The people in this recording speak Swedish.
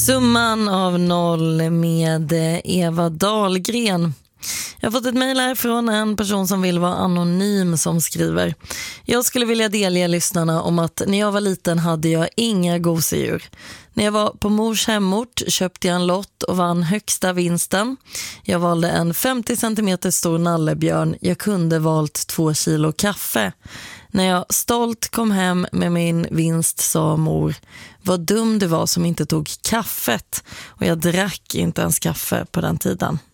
Summan av 0 med Eva Dahlgren. Jag har fått ett mejl här från en person som vill vara anonym som skriver: Jag skulle vilja delge lyssnarna om att när jag var liten hade jag inga gosedjur. När jag var på mors hemort köpte jag en lott och vann högsta vinsten. Jag valde en 50 cm stor nallebjörn. Jag kunde valt 2 kilo kaffe. När jag stolt kom hem med min vinst sa mor: vad dum du var som inte tog kaffet. Och jag drack inte ens kaffe på den tiden.